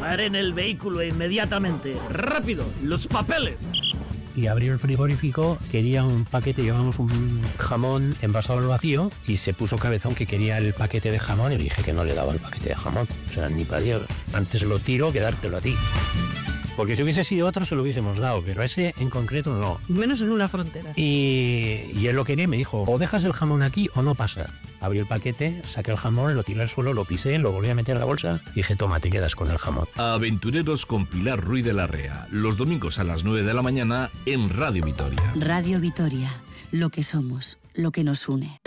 Entrar en el vehículo inmediatamente. ¡Rápido! ¡Los papeles! Y abrió el frigorífico, quería un paquete, llevamos un jamón envasado al vacío y se puso cabezón que quería el paquete de jamón y le dije que no le daba el paquete de jamón. O sea, ni para Dios. Antes lo tiro que dártelo a ti. Porque si hubiese sido otro se lo hubiésemos dado, pero ese en concreto no. Menos en una frontera. Y él lo quería y me dijo, o dejas el jamón aquí o no pasa. Abrí el paquete, saqué el jamón, lo tiré al suelo, lo pisé, lo volví a meter en la bolsa y dije, toma, te quedas con el jamón. Aventureros con Pilar Ruiz de Larrea, los domingos a las 9 de la mañana en Radio Vitoria. Radio Vitoria, lo que somos, lo que nos une.